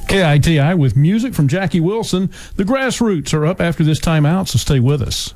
KITI with music from Jackie Wilson. The Grassroots are up after this timeout, so stay with us.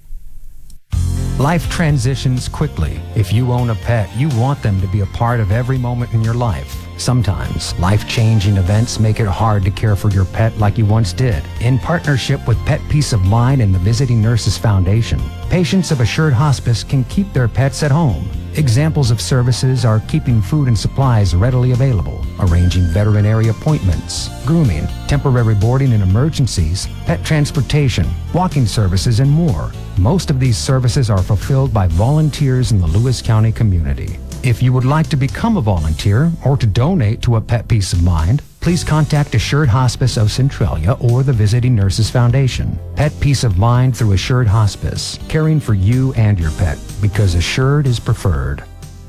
Life transitions quickly. If you own a pet, you want them to be a part of every moment in your life. Sometimes, life-changing events make it hard to care for your pet like you once did. In partnership with Pet Peace of Mind and the Visiting Nurses Foundation, patients of Assured Hospice can keep their pets at home. Examples of services are keeping food and supplies readily available, arranging veterinary appointments, grooming, temporary boarding in emergencies, pet transportation, walking services, and more. Most of these services are fulfilled by volunteers in the Lewis County community. If you would like to become a volunteer or to donate to a Pet Peace of Mind, please contact Assured Hospice of Centralia or the Visiting Nurses Foundation. Pet Peace of Mind through Assured Hospice, caring for you and your pet, because Assured is preferred.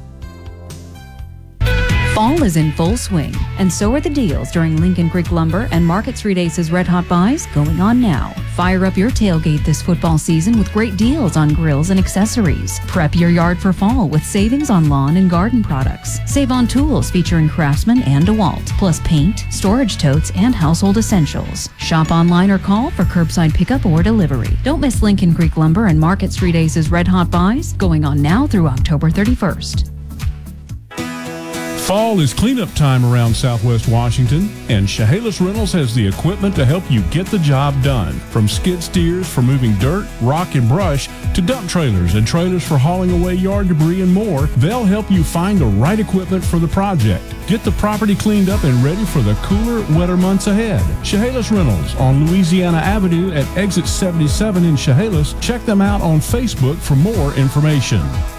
Fall is in full swing, and so are the deals during Lincoln Creek Lumber and Market Street Aces Red Hot Buys going on now. Fire up your tailgate this football season with great deals on grills and accessories. Prep your yard for fall with savings on lawn and garden products. Save on tools featuring Craftsman and DeWalt, plus paint, storage totes, and household essentials. Shop online or call for curbside pickup or delivery. Don't miss Lincoln Creek Lumber and Market Street Aces Red Hot Buys going on now through October 31st. Fall is cleanup time around Southwest Washington, and Chehalis Rentals has the equipment to help you get the job done. From skid steers for moving dirt, rock, and brush, to dump trailers and trailers for hauling away yard debris and more, they'll help you find the right equipment for the project. Get the property cleaned up and ready for the cooler, wetter months ahead. Chehalis Rentals on Louisiana Avenue at exit 77 in Chehalis. Check them out on Facebook for more information.